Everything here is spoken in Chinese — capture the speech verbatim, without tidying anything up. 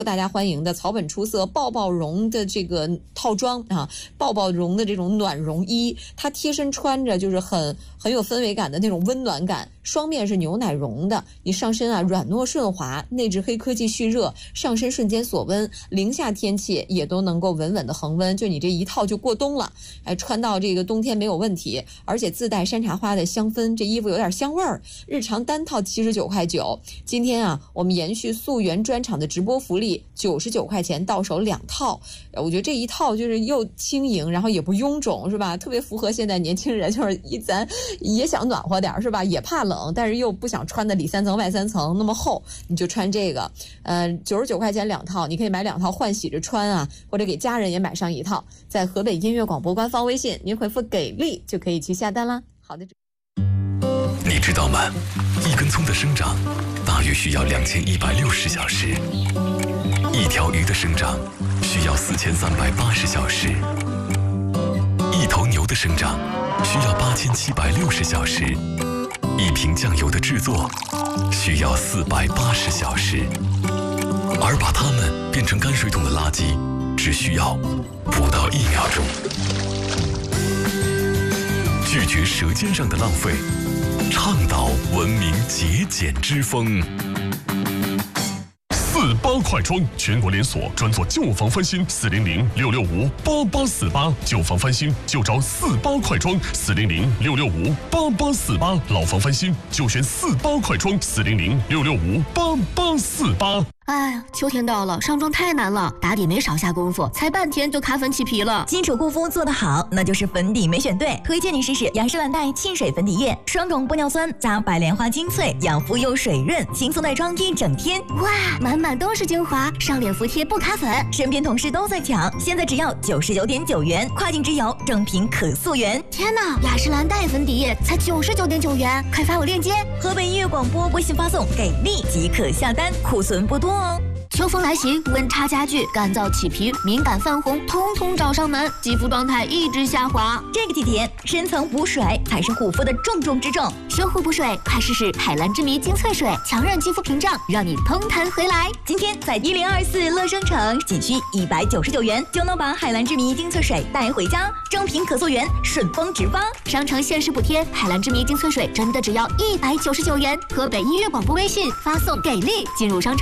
大家欢迎的草本出色抱抱绒的这个套装啊，抱抱绒的这种暖绒衣，它贴身穿着就是很很有氛围感的那种温暖感。双面是牛奶绒的，你上身啊软糯顺滑，内置黑科技蓄热，上身瞬间锁温，零下天气也都能够稳稳的恒温，就你这一套就过冬了，哎，穿到这个冬天没有问题，而且自带山茶花的香氛，这衣服有点香味儿。日常单套七十九块九，今天啊，我们延续溯源专场的直播福利，九十九块钱到手两套。我觉得这一套就是又轻盈，然后也不臃肿，是吧？特别符合现在年轻人，就是一咱也想暖和点，是吧？也怕冷，但是又不想穿的里三层外三层那么厚，你就穿这个。呃，九十九块钱两套，你可以买两套换洗着穿啊，或者给家人也买上一套。在河北音乐广播官方微信，您回复给力就可以去下单啦。好的。 你知道吗？一根葱的生长大约需要两千一百六十小时，一条鱼的生长需要四千三百八十小时，一头牛的生长需要八千七百六十小时，一瓶酱油的制作需要四百八十小时，而把它们变成泔水桶的垃圾只需要不到一秒钟。拒绝舌尖上的浪费，倡导文明节俭之风。 四八快装全国连锁，专做旧房翻新，四零零六六五八八四八，旧房翻新就找四八快装，四零零六六五八八四八，老房翻新就选四八快装，四零零六六五八八四八。 哎呀，秋天到了，上妆太难了，打底没少下功夫，才半天就卡粉起皮了。 基础护肤做得好，那就是粉底没选对。推荐你试试雅诗兰黛沁水粉底液，双种玻尿酸加白莲花精粹，养肤又水润，轻松带妆一整天。 哇，满满都是精华，上脸服帖不卡粉。 身边同事都在抢，现在只要九十九点九元，跨境直邮，正品可溯源。 天哪，雅诗兰黛粉底液才九十九点九元，快发我链接。 河北音乐广播微信发送给力即可下单，库存不多哦。 秋风来袭，温差加剧，干燥起皮、敏感泛红，通通找上门，肌肤状态一直下滑。 这个季节，深层补水才是护肤的重中之重。 修护补水，快试试海蓝之谜精粹水，强韧肌肤屏障，让你通弹回来。 今天在一零二四乐生城，仅需一百九十九元就能把海蓝之谜精粹水带回家，正品可溯源，顺丰直发。 商城限时补贴，海蓝之谜精粹水真的只要一百九十九元。河北音乐广播微信发送给力进入商城。